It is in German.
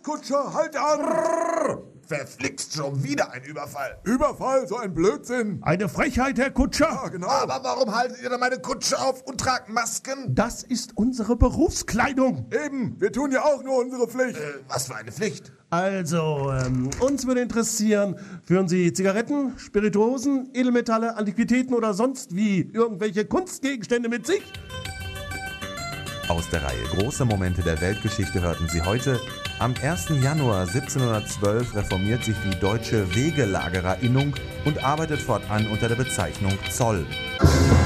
Kutscher, halt an! Verflixt, schon wieder ein Überfall. Überfall, so ein Blödsinn. Eine Frechheit, Herr Kutscher. Ja, genau. Aber warum haltet ihr denn meine Kutsche auf und tragt Masken? Das ist unsere Berufskleidung. Eben, wir tun ja auch nur unsere Pflicht. Was für eine Pflicht? Also, uns würde interessieren, führen Sie Zigaretten, Spirituosen, Edelmetalle, Antiquitäten oder sonst wie irgendwelche Kunstgegenstände mit sich? Aus der Reihe Große Momente der Weltgeschichte hörten Sie heute: Am 1. Januar 1712 reformiert sich die Deutsche Wegelagererinnung und arbeitet fortan unter der Bezeichnung Zoll.